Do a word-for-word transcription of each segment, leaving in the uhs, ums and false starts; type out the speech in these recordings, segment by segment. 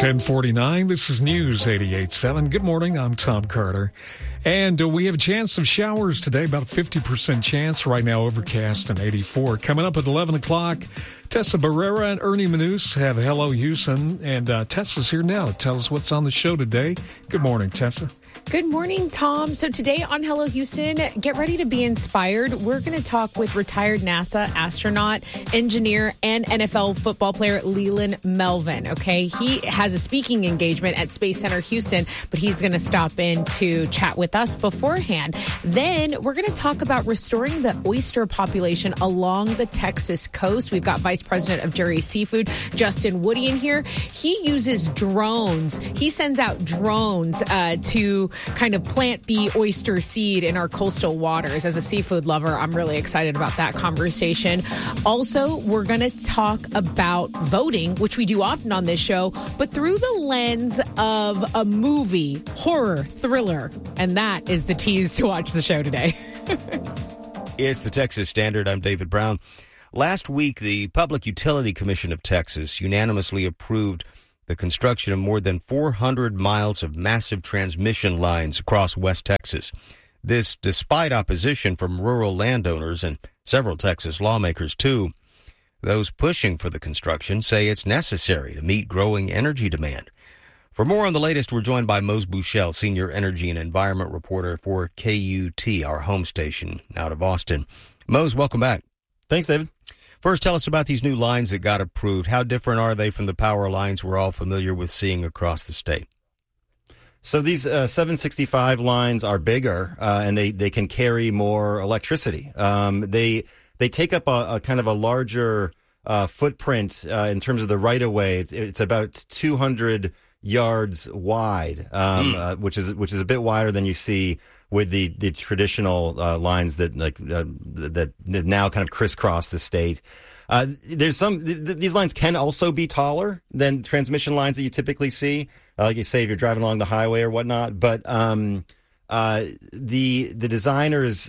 ten forty-nine, this is News eighty-eight point seven. Good morning, I'm Tom Carter. And uh, we have a chance of showers today, about a fifty percent chance. Right now, overcast and eighty-four. Coming up at eleven o'clock, Tessa Barrera and Ernie Manous have Hello Houston. And uh, Tessa's here now to tell us what's on the show today. Good morning, Tessa. Good morning, Tom. So today on Hello Houston, get ready to be inspired. We're going to talk with retired NASA astronaut, engineer, and N F L football player Leland Melvin. Okay, he has a speaking engagement at Space Center Houston, but he's going to stop in to chat with us beforehand. Then we're going to talk about restoring the oyster population along the Texas coast. We've got Vice President of Jerry Seafood, Justin Woody, in here. He uses drones. He sends out drones uh, to kind of plant the oyster seed in our coastal waters. As a seafood lover, I'm really excited about that conversation. Also, we're going to talk about voting, which we do often on this show, but through the lens of a movie, horror, thriller. And that is the tease to watch the show today. It's the Texas Standard. I'm David Brown. Last week, the Public Utility Commission of Texas unanimously approved the construction of more than four hundred miles of massive transmission lines across West Texas. This despite opposition from rural landowners and several Texas lawmakers, too. Those pushing for the construction say it's necessary to meet growing energy demand. For more on the latest, we're joined by Mose Buchel, Senior Energy and Environment Reporter for K U T, our home station out of Austin. Mose, welcome back. Thanks, David. First, tell us about these new lines that got approved. How different are they from the power lines we're all familiar with seeing across the state? So these uh, seven sixty-five lines are bigger, uh, and they, they can carry more electricity. Um, they they take up a, a kind of a larger uh, footprint uh, in terms of the right-of-way. It's, it's about two hundred yards wide, um, mm. uh, which is which is a bit wider than you see with the, the traditional uh, lines that like uh, that now kind of crisscross the state. Uh, there's some th- these lines can also be taller than transmission lines that you typically see, uh, like you say if you're driving along the highway or whatnot. But um, uh, the the designers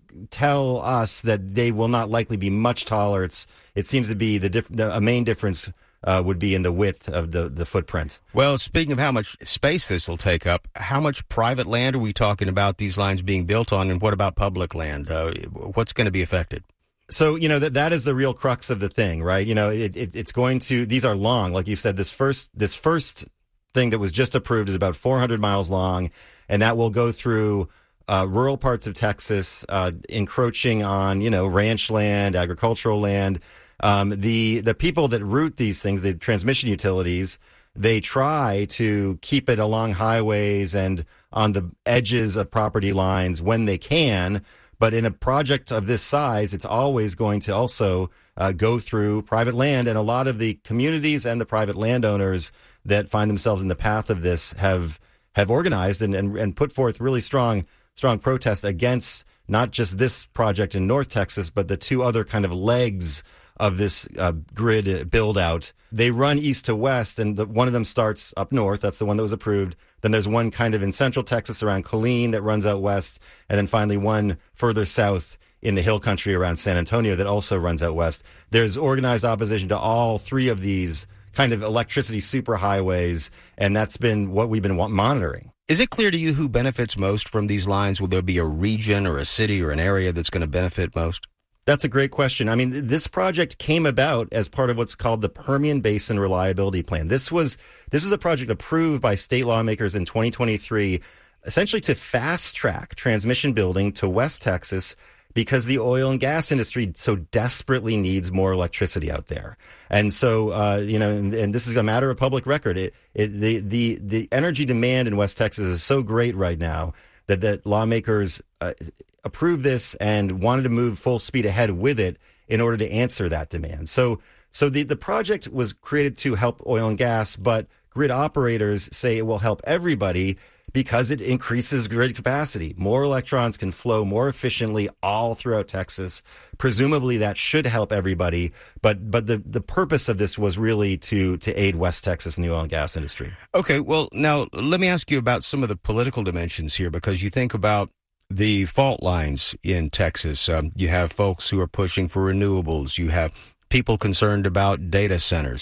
tell us that they will not likely be much taller. It's it seems to be the, diff- the a main difference. Uh, would be in the width of the, the footprint. Well, speaking of how much space this will take up, how much private land are we talking about these lines being built on, and what about public land? Uh, what's going to be affected? So, you know, that that is the real crux of the thing, right? You know, it, it, it's going to, these are long. Like you said, this first this first thing that was just approved is about four hundred miles long, and that will go through uh, rural parts of Texas, uh, encroaching on, you know, ranch land, agricultural land. Um, the the people that route these things, the transmission utilities, they try to keep it along highways and on the edges of property lines when they can. But in a project of this size, it's always going to also uh, go through private land. And a lot of the communities and the private landowners that find themselves in the path of this have have organized and, and, and put forth really strong strong protest against not just this project in North Texas, but the two other kind of legs of this uh, grid build out. They run east to west, and the, one of them starts up north. That's the one that was approved. Then there's one kind of in central Texas around Killeen that runs out west. And then finally one further south in the hill country around San Antonio that also runs out west. There's organized opposition to all three of these kind of electricity superhighways, and that's been what we've been monitoring. Is it clear to you who benefits most from these lines? Will there be a region or a city or an area that's going to benefit most? That's a great question. I mean, this project came about as part of what's called the Permian Basin Reliability Plan. This was this was a project approved by state lawmakers in twenty twenty-three, essentially to fast track transmission building to West Texas because the oil and gas industry so desperately needs more electricity out there. And so, uh, you know, and, and this is a matter of public record. It, it, the, the, the energy demand in West Texas is so great right now that, that lawmakers uh, approved this and wanted to move full speed ahead with it in order to answer that demand. So, so the, the project was created to help oil and gas, but grid operators say it will help everybody because it increases grid capacity. More electrons can flow more efficiently all throughout Texas. Presumably that should help everybody, but but the, the purpose of this was really to to aid West Texas and the oil and gas industry. Okay, well, now let me ask you about some of the political dimensions here, because you think about the fault lines in Texas. Um, you have folks who are pushing for renewables. You have people concerned about data centers.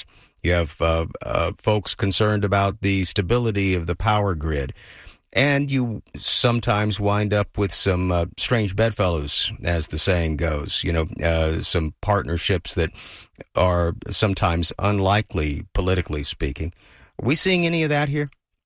You have uh, uh, folks concerned about the stability of the power grid. And you sometimes wind up with some uh, strange bedfellows, as the saying goes, you know, uh, some partnerships that are sometimes unlikely, politically speaking. Are we seeing any of that here?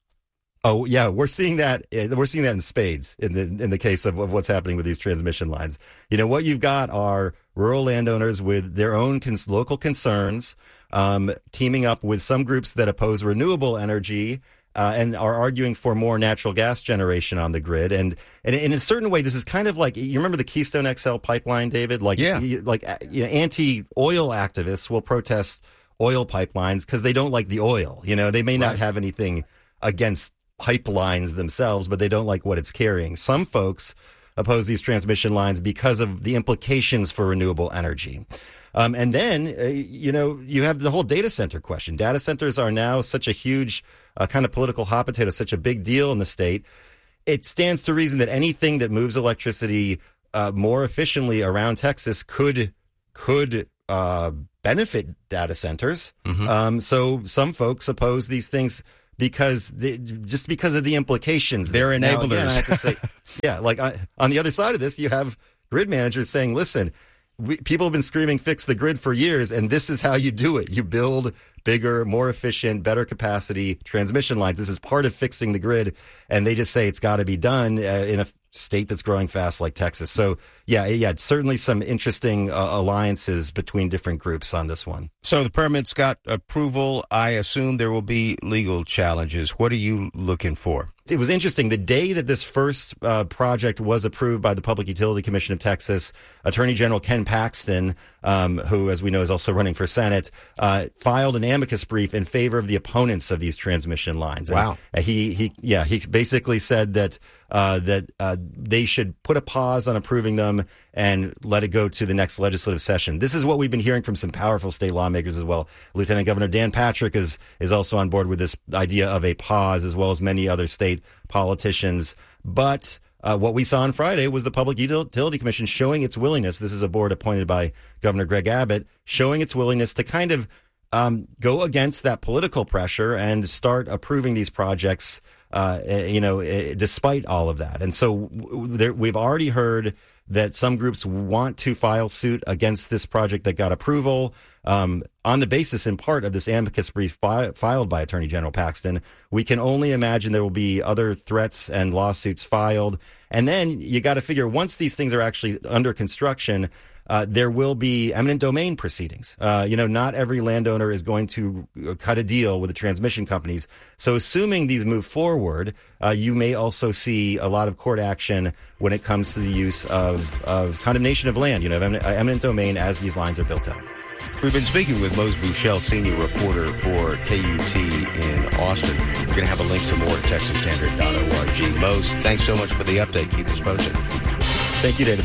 Oh, yeah, we're seeing that. We're seeing that in spades in the in the case of, of what's happening with these transmission lines. You know, what you've got are rural landowners with their own cons- local concerns, um, teaming up with some groups that oppose renewable energy. Uh, and are arguing for more natural gas generation on the grid. And, and in a certain way, this is kind of like, you remember the Keystone X L pipeline, David? Like, yeah. you, like you know, anti-oil activists will protest oil pipelines because they don't like the oil. You know, they may not right. have anything against pipelines themselves, but they don't like what it's carrying. Some folks oppose these transmission lines because of the implications for renewable energy. Um, and then, uh, you know, you have the whole data center question. Data centers are now such a huge uh, kind of political hot potato, such a big deal in the state. It stands to reason that anything that moves electricity uh, more efficiently around Texas could could uh, benefit data centers. Mm-hmm. Um, so some folks oppose these things because they, just because of the implications. They're now, enablers. Again, I have to say, yeah, like uh, on the other side of this, you have grid managers saying, listen, We, people have been screaming, fix the grid for years, and this is how you do it. You build bigger, more efficient, better capacity transmission lines. This is part of fixing the grid, and they just say it's got to be done uh, in a state that's growing fast like Texas. So, yeah, yeah, certainly some interesting uh, alliances between different groups on this one. So the permit's got approval. I assume there will be legal challenges. What are you looking for? It was interesting. The day that this first uh, project was approved by the Public Utility Commission of Texas, Attorney General Ken Paxton, um, who, as we know, is also running for Senate, uh, filed an amicus brief in favor of the opponents of these transmission lines. And wow. He, he, yeah, he basically said that uh, that uh, they should put a pause on approving them and let it go to the next legislative session. This is what we've been hearing from some powerful state lawmakers as well. Lieutenant Governor Dan Patrick is is also on board with this idea of a pause, as well as many other state politicians. But uh, what we saw on Friday was the Public Utility Commission showing its willingness. This is a board appointed by Governor Greg Abbott, showing its willingness to kind of um, go against that political pressure and start approving these projects, uh, you know, despite all of that. And so there, we've already heard that some groups want to file suit against this project that got approval um, on the basis, in part, of this amicus brief fi- filed by Attorney General Paxton. We can only imagine there will be other threats and lawsuits filed. And then you got to figure, once these things are actually under construction, uh, there will be eminent domain proceedings. Uh, you know, not every landowner is going to cut a deal with the transmission companies. So assuming these move forward, uh, you may also see a lot of court action when it comes to the use of, of condemnation of land, you know, eminent, eminent domain as these lines are built out. We've been speaking with Mose Buchel, senior reporter for K U T in Austin. We're going to have a link to more at texas standard dot org. Mose, thanks so much for the update. Keep us posted. Thank you, David.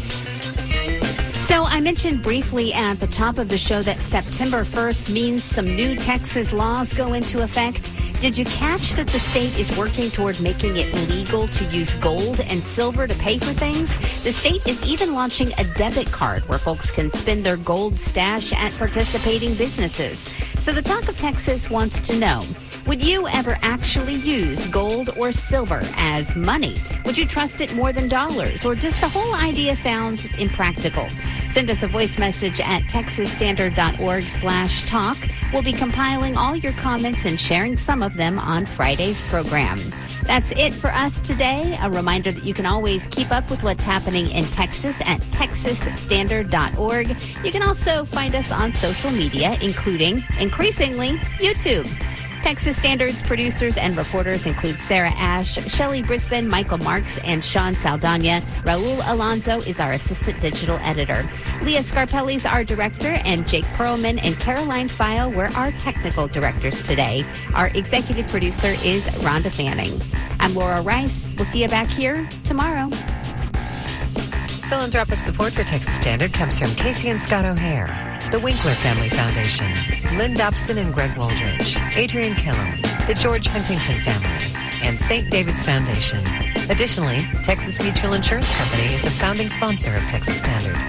So I mentioned briefly at the top of the show that September first means some new Texas laws go into effect. Did you catch that the state is working toward making it legal to use gold and silver to pay for things? The state is even launching a debit card where folks can spend their gold stash at participating businesses. So the Talk of Texas wants to know, would you ever actually use gold or silver as money? Would you trust it more than dollars? Or does the whole idea sound impractical? Send us a voice message at texas standard dot org slash talk. We'll be compiling all your comments and sharing some of them on Friday's program. That's it for us today. A reminder that you can always keep up with what's happening in Texas at texas standard dot org. You can also find us on social media, including, increasingly, YouTube. Texas Standard's producers and reporters include Sarah Ash, Shelley Brisbane, Michael Marks, and Sean Saldana. Raul Alonso is our assistant digital editor. Leah Scarpelli's our director, and Jake Perlman and Caroline File were our technical directors today. Our executive producer is Rhonda Fanning. I'm Laura Rice. We'll see you back here tomorrow. Philanthropic support for Texas Standard comes from Casey and Scott O'Hare, the Winkler Family Foundation, Lynn Dobson and Greg Waldridge, Adrian Killam, the George Huntington Family, and Saint David's Foundation. Additionally, Texas Mutual Insurance Company is a founding sponsor of Texas Standard.